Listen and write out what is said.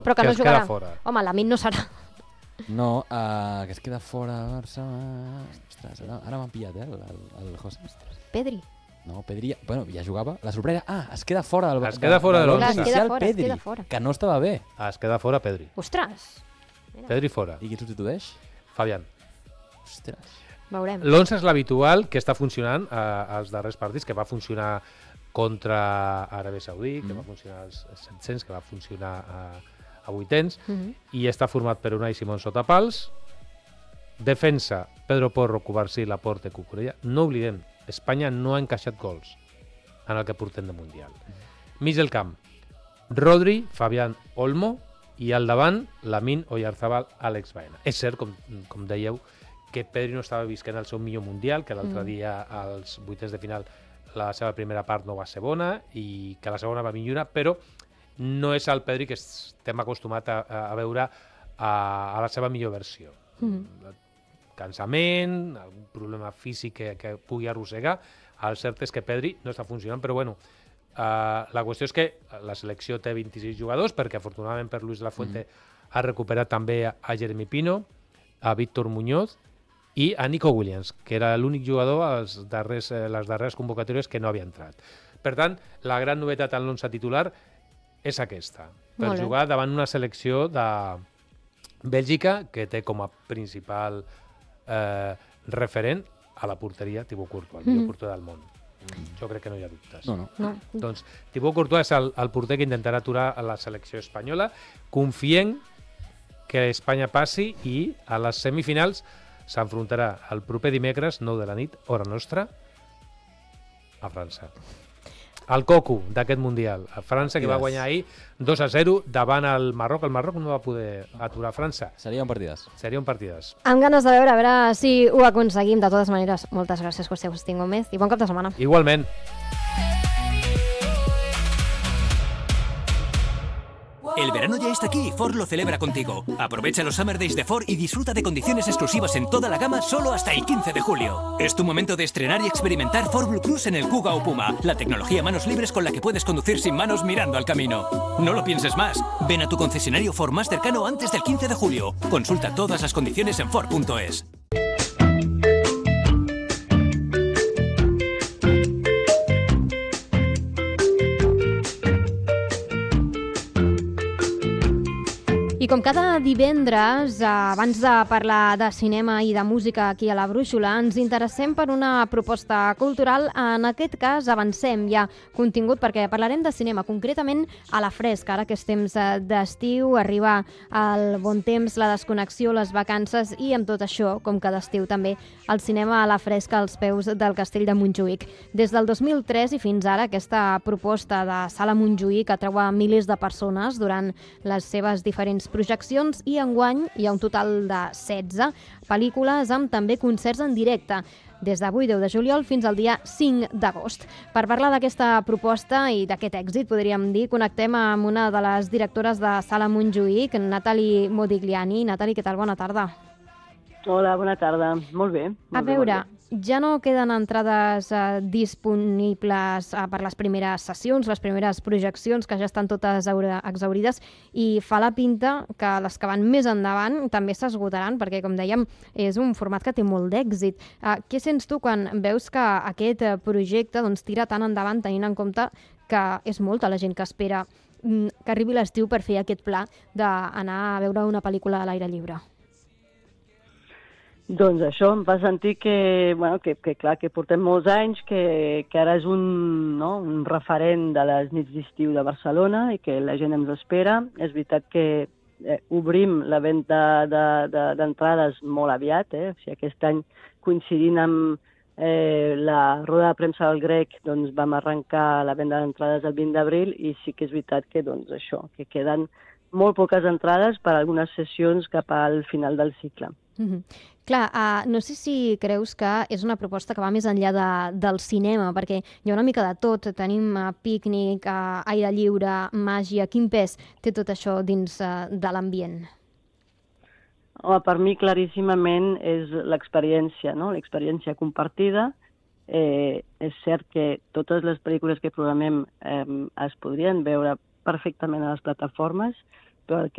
Però que no es queda jugarà. fora. Home, Lamine no serà. No, que es queda fora Barça... Ostres, ara m'han pillat, el José. Pedri. No, Pedri... Bueno, ja jugava. La sorpresa... es queda fora del... Es queda fora de l'onze l'onze. inicial, Clar, es Pedri, queda fora. que no estava bé. Es queda fora Pedri. Ostres. Mira. Pedri fora. I qui el substitueix? Fabián. Ostres. Veurem. L'11 és l'habitual que està funcionant als darrers partits, que va funcionar contra Aràbia Saudí, que va funcionar als 700, que va funcionar a vuitens, i està format per Unai Simón sota pals, defensa Pedro Porro, Cubarsí, Laporte, Cucurella. No oblidem, Espanya no ha encaixat gols en el que portem de Mundial. Mig del camp, Rodri, Fabián, Olmo, i al davant, Lamine, Oyarzabal, Àlex Baena. És cert, com dèieu, que Pedri no estava visquent el seu millor Mundial, que l'altre dia als vuitens de final la seva primera part no va ser bona i que la segona va millorar, però no és el Pedri que estem acostumats a veure a la seva millor versió. Cansament, algun problema físic que pugui arrossegar. El cert és que Pedri no està funcionant, però bueno, la qüestió és que la selecció té 26 jugadors, perquè afortunadament per Luis de la Fuente ha recuperat també a Jeremy Pino, a Víctor Muñoz i a Nico Williams, que era l'únic jugador a les darreres convocatòries que no havia entrat. Per tant, la gran novetat en l'11 titular és aquesta, per jugar davant una selecció de Bèlgica que té com a principal referent a la porteria Thibaut Courtois, el millor porter del món. Jo crec que no hi ha dubtes. No. Doncs Thibaut Courtois és el porter que intentarà aturar a la selecció espanyola. Confiem que Espanya passi i a les semifinals s'enfrontarà el proper dimecres, 9 de la nit, hora nostra, a França. El coco d'aquest Mundial. A França, que va guanyar ahir 2-0 davant el Marroc. El Marroc no va poder aturar França. Seria un partidàs. Seria un partidàs. Amb ganes de veure, a veure si ho aconseguim. De totes maneres, moltes gràcies, José Agustín Gómez, i bon cap de setmana. Igualment. El verano ya está aquí y Ford lo celebra contigo. Aprovecha los Summer Days de Ford y disfruta de condiciones exclusivas en toda la gama solo hasta el 15 de julio. Es tu momento de estrenar y experimentar Ford Blue Cruise en el Kuga o Puma, la tecnología manos libres con la que puedes conducir sin manos mirando al camino. No lo pienses más. Ven a tu concesionario Ford más cercano antes del 15 de julio. Consulta todas las condiciones en Ford.es. I com cada divendres, abans de parlar de cinema i de música aquí a la Brúixola, ens interessem per una proposta cultural. En aquest cas avancem ja contingut perquè parlarem de cinema, concretament a la fresca. Ara que és temps d'estiu, arriba el bon temps, la desconnexió, les vacances i amb tot això, com cada estiu també, el cinema a la fresca als peus del Castell de Montjuïc. Des del 2003 i fins ara, aquesta proposta de Sala Montjuïc atreu a milers de persones durant les seves diferents projeccions i enguany hi ha un total de 16 pel·lícules amb també concerts en directe des d'avui 10 de juliol fins al dia 5 d'agost. Per parlar d'aquesta proposta i d'aquest èxit, podríem dir, connectem amb una de les directores de Sala Montjuïc, Nathalie Modigliani. Nathalie, què tal? Bona tarda. Hola, bona tarda. Molt bé. A veure, ja no queden entrades disponibles per les primeres sessions, les primeres projeccions, que ja estan totes exaurides, i fa la pinta que les que van més endavant també s'esgotaran, perquè, com dèiem, és un format que té molt d'èxit. Què sents tu quan veus que aquest projecte tira tant endavant, tenint en compte que és molta la gent que espera que arribi l'estiu per fer aquest pla d'anar a veure una pel·lícula a l'aire lliure? Doncs això em fa sentir que clar, que portem molts anys, que ara és un referent de les nits d'estiu de Barcelona i que la gent ens espera. És veritat que obrim la venda d'entrades molt aviat, o sigui, aquest any coincidint amb la roda de premsa del Grec, doncs vam arrencar la venda d'entrades el 20 d'abril i sí que és veritat que que queden molt poques entrades per a algunes sessions cap al final del cicle. Clar, no sé si creus que és una proposta que va més enllà del cinema, perquè hi ha una mica de tot. Tenim pícnic, aire lliure, màgia. Quin pes té tot això dins de l'ambient? Home, per mi claríssimament és l'experiència, no? L'experiència compartida. És cert que totes les pel·lícules que programem es podrien veure perfectament a les plataformes, però el que